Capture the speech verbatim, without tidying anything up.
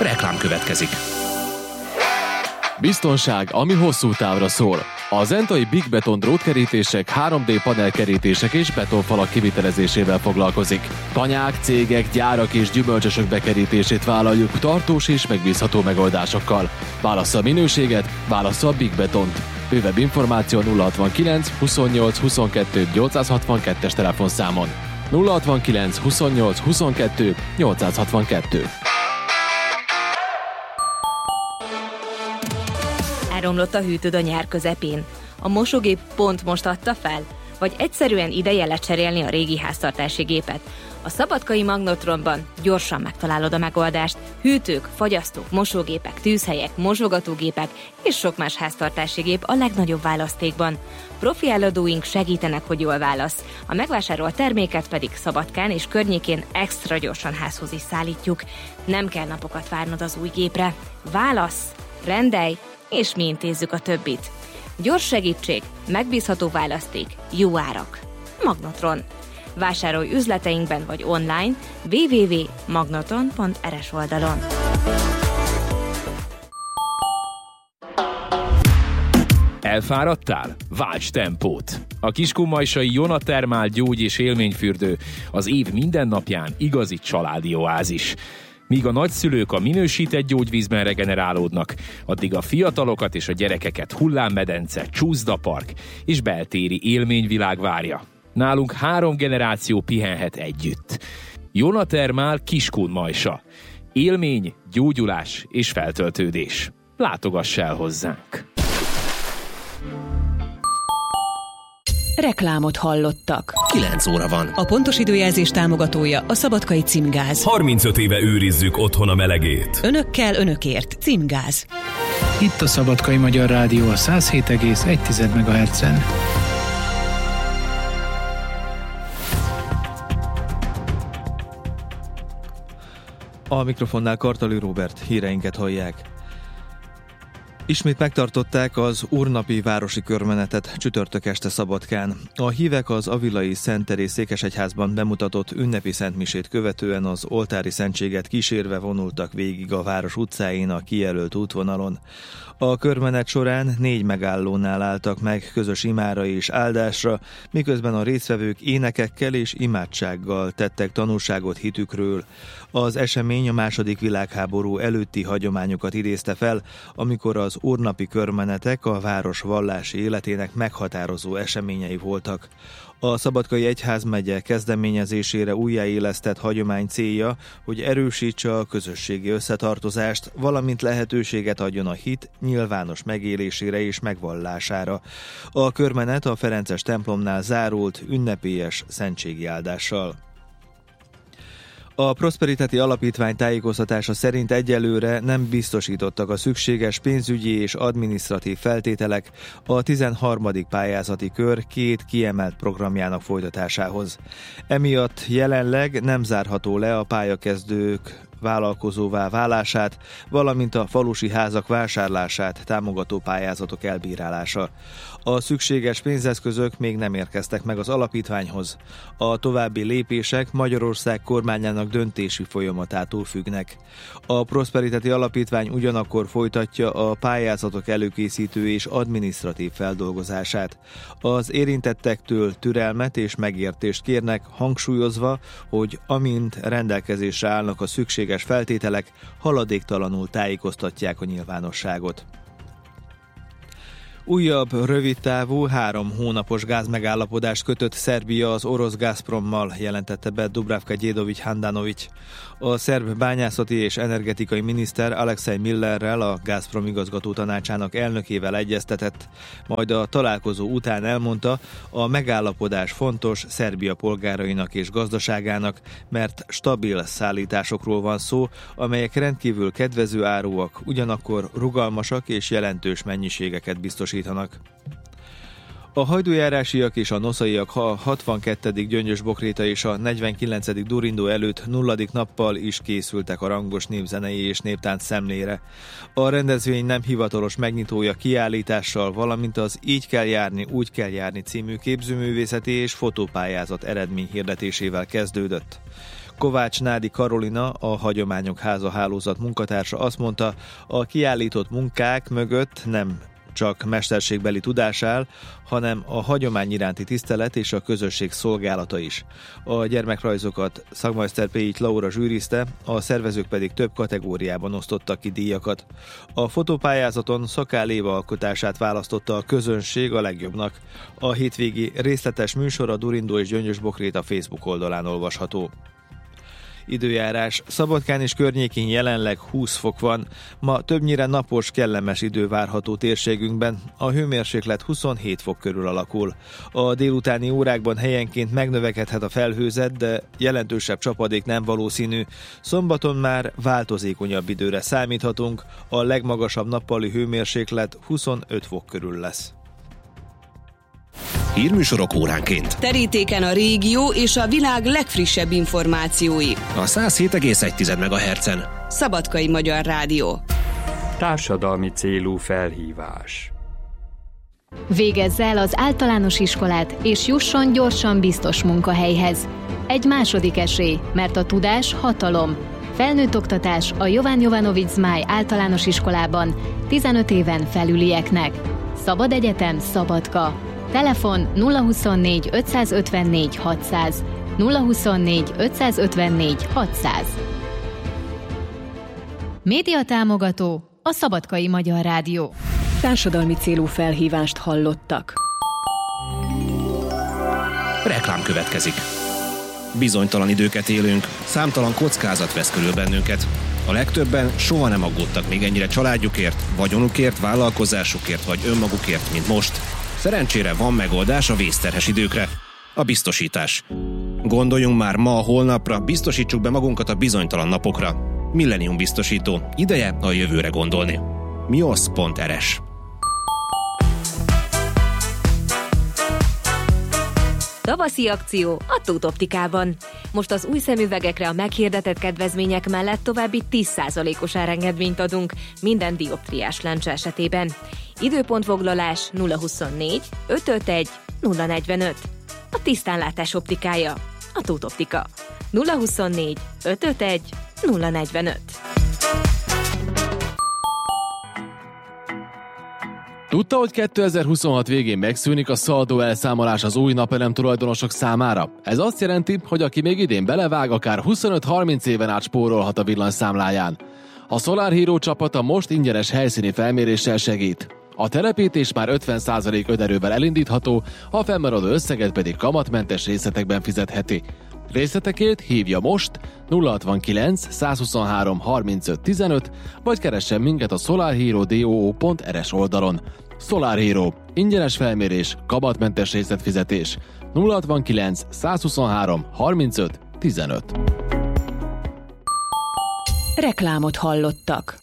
Reklám következik. Biztonság, ami hosszú távra szól. A zentai Big Beton drótkerítések, három dé panelkerítések és betonfalak kivitelezésével foglalkozik. Tanyák, cégek, gyárak és gyümölcsösök bekerítését vállaljuk tartós és megbízható megoldásokkal. Válassza a minőséget, válassza a Big Betont. Bővebb információ nulla hatvankilenc huszonnyolc huszonkettő nyolcszázhatvankettes telefonszámon. nulla hatvankilenc huszonnyolc huszonkettő nyolcszázhatvankettő. Elromlott a hűtőd a nyár közepén. A mosógép pont most adta fel? Vagy egyszerűen ideje lecserélni a régi háztartási gépet? A Szabadkai Magnotronban gyorsan megtalálod a megoldást. Hűtők, fagyasztók, mosógépek, tűzhelyek, mosogatógépek és sok más háztartási gép a legnagyobb választékban. Profi eladóink segítenek, hogy jól válasz. A megvásárolt terméket pedig Szabadkán és környékén extra gyorsan házhoz is szállítjuk. Nem kell napokat várnod az új gépre. Válasz, rendelj, és mi intézzük a többit. Gyors segítség, megbízható választék, jó árak. Magnotron. Vásárolj üzleteinkben vagy online double-u double-u double-u pont magnotron pont er es oldalon. Elfáradtál? Válts tempót! A kiskunmajsai Jona Termál gyógy- és élményfürdő az év minden napján igazi családi oázis. Míg a nagyszülők a minősített gyógyvízben regenerálódnak, addig a fiatalokat és a gyerekeket hullámmedence, csúszdapark és beltéri élményvilág várja. Nálunk három generáció pihenhet együtt. Jona Termál Kiskunmajsa. Élmény, gyógyulás és feltöltődés. Látogass el hozzánk! Reklámot hallottak. kilenc óra van. A pontos időjelzés támogatója a Szabadkai Címgáz. harmincöt éve őrizzük otthon a melegét. Önökkel, önökért. Címgáz. Itt a Szabadkai Magyar Rádió a száz hét egész egy megahertzen. A mikrofonnál Kartali Róbert, híreinket hallják. Ismét megtartották az úrnapi városi körmenetet csütörtök este Szabadkán. A hívek az avilai Szent Teréz székesegyházban bemutatott ünnepi szentmisét követően az oltári szentséget kísérve vonultak végig a város utcáin a kijelölt útvonalon. A körmenet során négy megállónál álltak meg közös imára és áldásra, miközben a résztvevők énekekkel és imádsággal tettek tanúságot hitükről. Az esemény a második világháború előtti hagyományokat idézte fel, amikor az úrnapi körmenetek a város vallási életének meghatározó eseményei voltak. A Szabadkai Egyházmegye kezdeményezésére újjáélesztett hagyomány célja, hogy erősítse a közösségi összetartozást, valamint lehetőséget adjon a hit nyilvános megélésére és megvallására. A körmenet a Ferences templomnál zárult ünnepélyes szentségi áldással. A Prosperity Alapítvány tájékoztatása szerint egyelőre nem biztosítottak a szükséges pénzügyi és adminisztratív feltételek a tizenharmadik pályázati kör két kiemelt programjának folytatásához. Emiatt jelenleg nem zárható le a pályakezdők vállalkozóvá válását, valamint a falusi házak vásárlását támogató pályázatok elbírálása. A szükséges pénzeszközök még nem érkeztek meg az alapítványhoz. A további lépések Magyarország kormányának döntési folyamatától függnek. A Prosperity Alapítvány ugyanakkor folytatja a pályázatok előkészítő és adminisztratív feldolgozását. Az érintettektől türelmet és megértést kérnek, hangsúlyozva, hogy amint rendelkezésre állnak a szükséges feltételek, haladéktalanul tájékoztatják a nyilvánosságot. Újabb, rövidtávú, három hónapos gázmegállapodást kötött Szerbia az orosz Gazprommal, jelentette be Dubravka Djedovic Handanovic. A szerb bányászati és energetikai miniszter Alexei Millerrel, a Gazprom igazgató tanácsának elnökével egyeztetett, majd a találkozó után elmondta, a megállapodás fontos Szerbia polgárainak és gazdaságának, mert stabil szállításokról van szó, amelyek rendkívül kedvező áruak, ugyanakkor rugalmasak és jelentős mennyiségeket biztosítanak. A hajdújárásiak és a noszaiak a hatvankettedik Gyöngyös-Bokréta és a negyvenkilencedik Durindó előtt nulladik nappal is készültek a rangos népzenei és néptánc szemlére. A rendezvény nem hivatalos megnyitója kiállítással, valamint az Így kell járni, úgy kell járni című képzőművészeti és fotópályázat eredményhirdetésével kezdődött. Kovács Nádi Karolina, a Hagyományok Háza hálózat munkatársa azt mondta, a kiállított munkák mögött nem csak mesterségbeli tudás áll, hanem a hagyomány iránti tisztelet és a közösség szolgálata is. A gyermekrajzokat Szakmajszter Péit Laura zsűrizte, a szervezők pedig több kategóriában osztottak ki díjakat. A fotópályázaton Szakál Éva alkotását választotta a közönség a legjobbnak. A hétvégi részletes műsor a Durindó és Gyöngyös Bokrét a Facebook oldalán olvasható. Időjárás. Szabadkán és környékén jelenleg húsz fok van. Ma többnyire napos, kellemes idő várható térségünkben. A hőmérséklet huszonhét fok körül alakul. A délutáni órákban helyenként megnövekedhet a felhőzet, de jelentősebb csapadék nem valószínű. Szombaton már változékonyabb időre számíthatunk. A legmagasabb nappali hőmérséklet huszonöt fok körül lesz. Hírműsorok óránként. Terítéken a régió és a világ legfrissebb információi. A száz hét egész egy megahertzen. Szabadkai Magyar Rádió. Társadalmi célú felhívás. Végezze el az általános iskolát, és jusson gyorsan biztos munkahelyhez. Egy második esély, mert a tudás hatalom. Felnőtt oktatás a Jován Jovanovics Zmáj általános iskolában tizenöt éven felülieknek. Szabad egyetem, Szabadka. Telefon nulla huszonnégy ötszázötvennégy hatszáz, nulla huszonnégy ötszázötvennégy hatszáz. Média támogató a Szabadkai Magyar Rádió. Társadalmi célú felhívást hallottak. Reklám következik. Bizonytalan időket élünk, számtalan kockázat vesz körül bennünket. A legtöbben soha nem aggódtak még ennyire családjukért, vagyonukért, vállalkozásukért vagy önmagukért, mint most. Szerencsére van megoldás a vészterhes időkre. A biztosítás. Gondoljunk már ma a holnapra, biztosítsuk be magunkat a bizonytalan napokra. Millennium biztosító. Ideje a jövőre gondolni. mios pont er es. Tavaszi akció a Tóth Optikában. Most az új szemüvegekre a meghirdetett kedvezmények mellett további tíz százalékos árengedményt adunk minden dioptriás lencse esetében. Időpontfoglalás nulla huszonnégy ötvenöt nulla negyvenöt. A tisztánlátás optikája a Tóth Optika. nulla huszonnégy ötvenöt nulla negyvenöt. Tudta, hogy kétezer-huszonhat végén megszűnik a szaldó elszámolás az új napelem tulajdonosok számára? Ez azt jelenti, hogy aki még idén belevág, akár huszonöt-harminc éven át spórolhat a villanyszámláján. A Solar Hero csapata most ingyenes helyszíni felméréssel segít. A telepítés már ötven százalék önerővel elindítható, a fennmaradó összeget pedig kamatmentes részletekben fizetheti. Részletekért hívja most nulla hatvankilenc százhuszonhárom harmincöt tizenöt, vagy keressen minket a solarhero pont er es oldalon. Solar Hero. Ingyenes felmérés, kamatmentes részletfizetés. nulla hatvankilenc százhuszonhárom harmincöt tizenöt. Reklámot hallottak.